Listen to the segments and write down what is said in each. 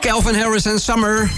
Calvin Harris en Summer.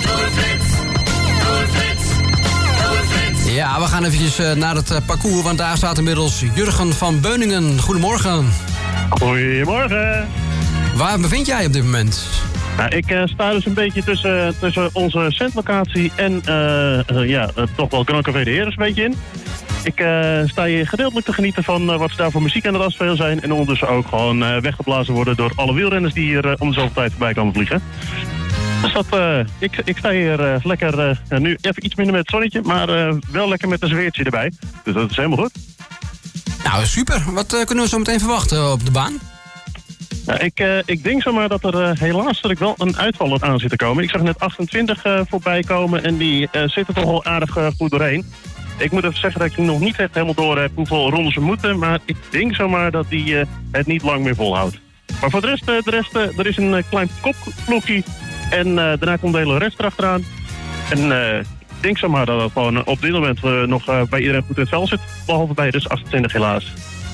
Ja, we gaan eventjes naar het parcours, want daar staat inmiddels Jurgen van Beuningen. Goedemorgen. Goedemorgen. Waar bevind jij op dit moment? Nou, ik sta dus een beetje tussen onze centlocatie en toch wel Grand Café de Heer een beetje in. Ik sta hier gedeeltelijk te genieten van wat ze daar voor muziek aan het afspelen zijn. En ondertussen ook gewoon weggeblazen worden door alle wielrenners die hier om de zoveel tijd voorbij komen vliegen. Dus ik sta hier lekker, nu even iets minder met het zonnetje, maar wel lekker met een zweertje erbij. Dus dat is helemaal goed. Nou, super. Wat kunnen we zo meteen verwachten op de baan? Nou, ik denk zomaar dat er helaas wel een uitvaller aan zit te komen. Ik zag net 28 voorbij komen en die zitten toch wel aardig goed doorheen. Ik moet even zeggen dat ik nog niet echt helemaal door heb hoeveel rondes we moeten, maar ik denk zomaar dat die het niet lang meer volhoudt. Maar voor de rest er is een klein kopvlokje en daarna komt de hele rest erachteraan. En ik denk zomaar dat het gewoon op dit moment nog bij iedereen goed in het vel zit, behalve bij dus 28 helaas.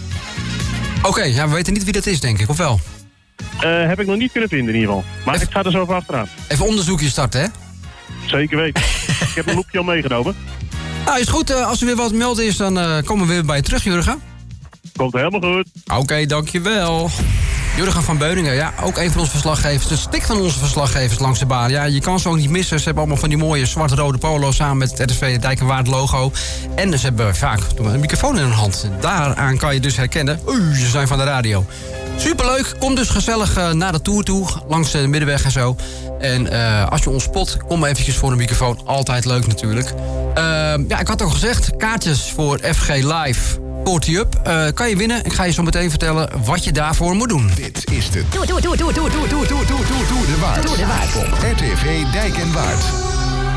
Oké, ja, we weten niet wie dat is, denk ik, of wel? Heb ik nog niet kunnen vinden in ieder geval. Maar ik ga er zo over achteraan. Even onderzoekje starten, hè? Zeker weten. Ik heb een loepje al meegenomen. Nou, is goed. Als er weer wat melden is, dan komen we weer bij je terug, Jurgen. Komt helemaal goed. Oké, dankjewel. Jurgen van Beuningen, ja, ook een van onze verslaggevers. De stik van onze verslaggevers langs de baan. Ja, je kan ze ook niet missen. Ze hebben allemaal van die mooie zwart-rode polo's samen met het RTV Dijk en Waard logo. En ze hebben vaak een microfoon in hun hand. Daaraan kan je dus herkennen, ze zijn van de radio. Superleuk, kom dus gezellig naar de Tour toe, langs de Middenweg en zo. En als je ons spot, kom eventjes voor de microfoon. Altijd leuk natuurlijk. Ja, ik had al gezegd, kaartjes voor FG Live. Party Up. Kan je winnen. Ik ga je zo meteen vertellen wat je daarvoor moet doen. Dit is de Tour de Waard op RTV Dijk en Waard.